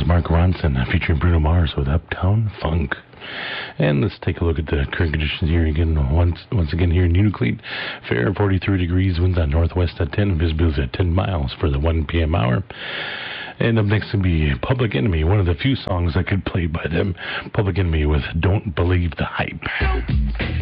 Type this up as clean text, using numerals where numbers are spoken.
was Mark Ronson featuring Bruno Mars with Uptown Funk. And let's take a look at the current conditions here again. Once again here in Unalakleet. Fair, 43 degrees, winds on northwest at 10, visibility at 10 miles for the 1 p.m. hour. And up next will be Public Enemy, one of the few songs that could play by them. Public Enemy with Don't Believe the Hype.